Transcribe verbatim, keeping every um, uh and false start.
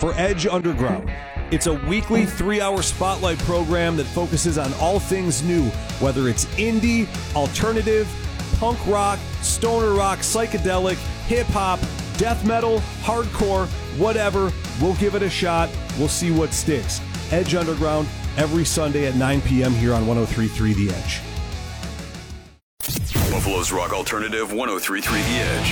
for Edge Underground. It's a weekly three-hour spotlight program that focuses on all things new, whether it's indie, alternative, punk rock, stoner rock, psychedelic, hip-hop, death metal, hardcore, whatever. We'll give it a shot. We'll see what sticks. Edge Underground, every Sunday at nine p.m. here on one oh three point three The Edge. Buffalo's Rock Alternative one oh three point three The Edge.